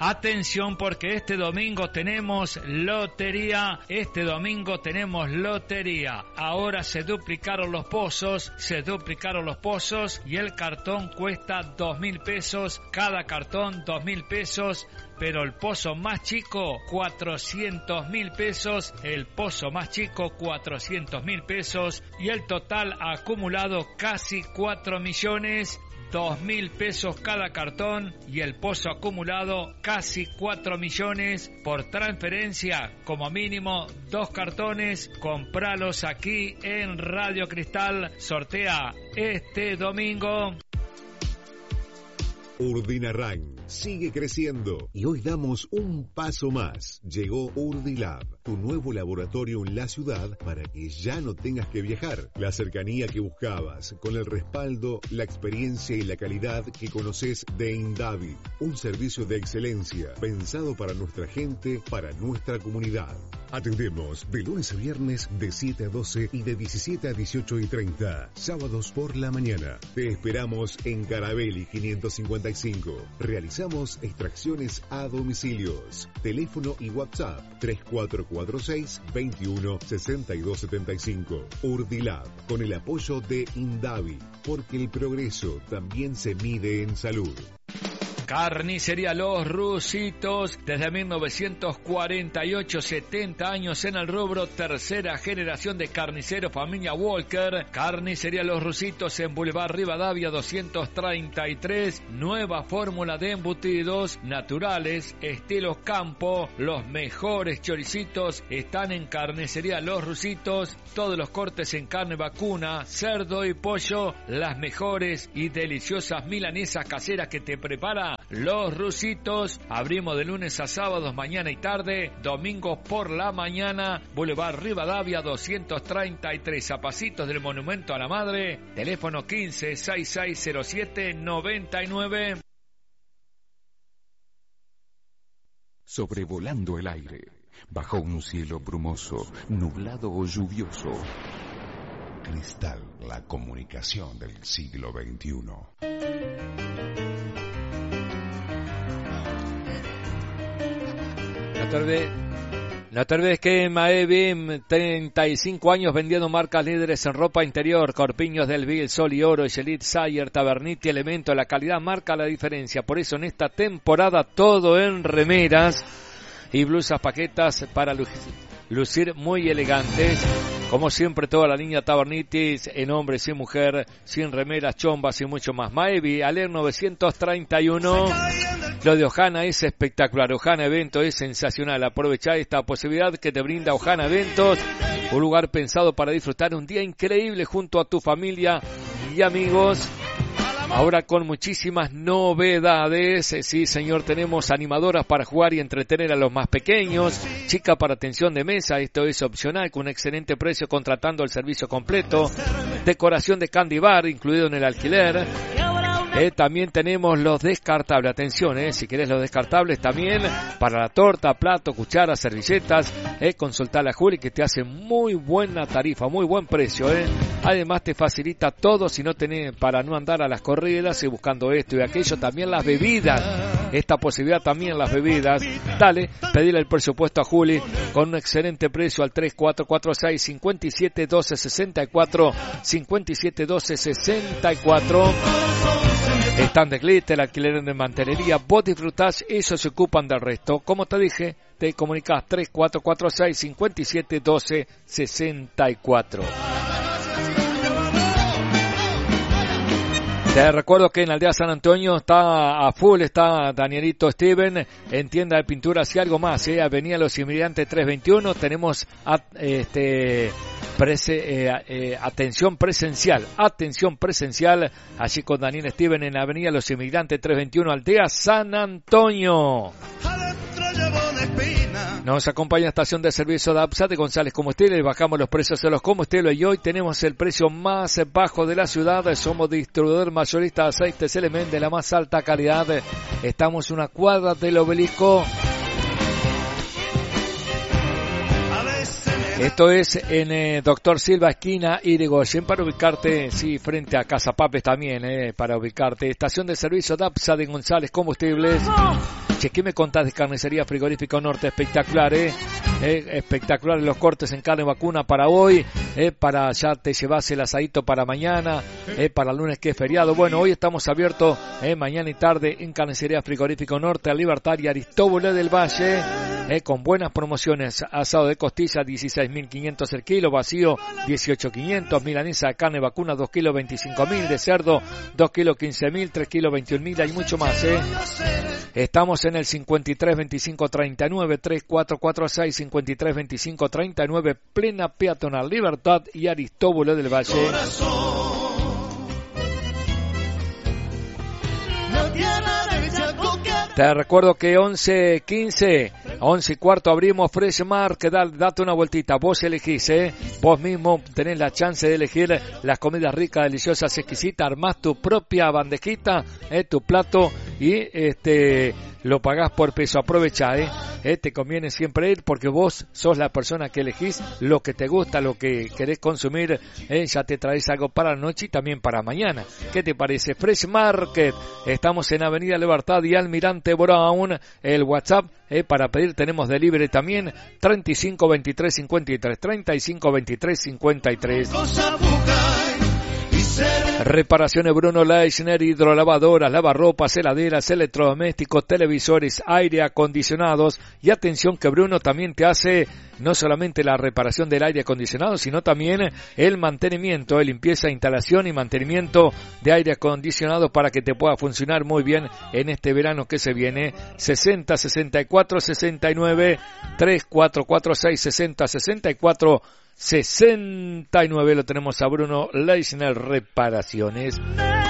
Atención porque este domingo tenemos lotería. Ahora se duplicaron los pozos y el cartón cuesta 2.000 pesos. Cada cartón 2.000 pesos. Pero el pozo más chico, 400.000 pesos. El pozo más chico, 400.000 pesos. Y el total acumulado, casi 4 millones. 2.000 pesos cada cartón y el pozo acumulado casi 4 millones por transferencia, como mínimo 2 cartones. Compralos aquí en Radio Cristal. Sortea este domingo. Urdinarran sigue creciendo y hoy damos un paso más. Llegó Urdilab, tu nuevo laboratorio en la ciudad para que ya no tengas que viajar. La cercanía que buscabas, con el respaldo, la experiencia y la calidad que conoces de Indavi. Un servicio de excelencia pensado para nuestra gente, para nuestra comunidad. Atendemos de lunes a viernes de 7 a 12 y de 17 a 18:30. Sábados por la mañana. Te esperamos en Carabelli 555. Realizamos extracciones a domicilios. Teléfono y WhatsApp 3446 21 62 75. Urdilab, con el apoyo de Indavi, porque el progreso también se mide en salud. Carnicería Los Rusitos, desde 1948, 70 años en el rubro, tercera generación de carniceros, familia Walker. Carnicería Los Rusitos en Boulevard Rivadavia 233, nueva fórmula de embutidos naturales, estilo campo. Los mejores choricitos están en Carnicería Los Rusitos, todos los cortes en carne vacuna, cerdo y pollo, las mejores y deliciosas milanesas caseras que te prepara Los Rusitos. Abrimos de lunes a sábados, mañana y tarde, domingos por la mañana. Boulevard Rivadavia 233, a pasitos del Monumento a la Madre. Teléfono 15660799. Sobrevolando el aire, bajo un cielo brumoso, nublado o lluvioso. Cristal, la comunicación del siglo XXI. No te olvides que Maevim, 35 años vendiendo marcas líderes en ropa interior, Corpiños del Vil, Sol y Oro, Elite, Sayer, Taberniti, Elemento, la calidad marca la diferencia. Por eso en esta temporada todo en remeras y blusas paquetas para lucir muy elegantes. Como siempre, toda la línea Tabernitis en hombre, sin mujer, sin remeras, chombas y mucho más. Maevi, Aler 931. Lo de Ojana es espectacular. Ojana Evento es sensacional. Aprovecha esta posibilidad que te brinda Ojana Eventos. Un lugar pensado para disfrutar un día increíble junto a tu familia y amigos. Ahora con muchísimas novedades. Sí, señor, tenemos animadoras para jugar y entretener a los más pequeños. Chica para atención de mesa, esto es opcional, con un excelente precio contratando el servicio completo. Decoración de candy bar, incluido en el alquiler. También tenemos los descartables. Atención, si querés los descartables también para la torta, plato, cuchara, servilletas. Consultale a Juli que te hace muy buena tarifa, muy buen precio. Además te facilita todo si no tenés, para no andar a las corridas y buscando esto y aquello. También las bebidas, esta posibilidad también las bebidas. Dale, pedile el presupuesto a Juli con un excelente precio al 3446 571264 571264. Están de glitter, alquiler de mantelería, vos disfrutás, ellos se ocupan del resto. Como te dije, te comunicás 3446 571264. Te recuerdo que en Aldea San Antonio está a full, está Danielito Steven en tienda de pinturas y algo más, Avenida Los Inmigrantes 321, tenemos atención presencial, allí con Daniel Steven en Avenida Los Inmigrantes 321, Aldea San Antonio. Nos acompaña estación de servicio de APSA de González Combustibles. Bajamos los precios de los combustibles y hoy tenemos el precio más bajo de la ciudad. Somos distribuidor mayorista de aceites Element de la más alta calidad. Estamos una cuadra del Obelisco. Esto es en Doctor Silva, esquina Irigoyen, para ubicarte, sí, frente a Casa Papes también, para ubicarte. Estación de servicio de APSA de González Combustibles. Che, ¿qué me contás de Carnicería Frigorífico Norte? Espectacular, espectacular los cortes en carne vacuna para hoy, para ya te llevas el asadito para mañana, para el lunes que es feriado. Bueno, hoy estamos abiertos mañana y tarde en Carnicería Frigorífico Norte, a Libertad y Aristóbulo del Valle, con buenas promociones. Asado de costilla 16.500 el kilo, vacío 18.500, milanesa de carne vacuna 2 kilos 25.000, de cerdo 2 kilos 15.000, 3 kilos 21.000, hay mucho más. Estamos en el 53 25 39 3446, 53 25 39, plena peatonal Libertad y Aristóbulo del Valle. Te recuerdo que 11:15, 11:15 abrimos Fresh Market. Date una vueltita, vos elegís, vos mismo tenés la chance de elegir las comidas ricas, deliciosas, exquisitas. Armás tu propia bandejita, tu plato, y lo pagás por peso. Aprovecha, te conviene siempre ir, porque vos sos la persona que elegís lo que te gusta, lo que querés consumir. Ya te traes algo para la noche y también para mañana. ¿Qué te parece? Fresh Market. Estamos en Avenida Libertad y Almirante Brown. El WhatsApp para pedir, tenemos delivery también, 35 23 53, 35 23 53. Reparaciones Bruno Leisner, hidrolavadoras, lavarropas, heladeras, electrodomésticos, televisores, aire acondicionados. Y atención que Bruno también te hace no solamente la reparación del aire acondicionado, sino también el mantenimiento, limpieza, instalación y mantenimiento de aire acondicionado para que te pueda funcionar muy bien en este verano que se viene. 60 64 69 3446, 60 64 69, lo tenemos a Bruno Leisner Reparaciones.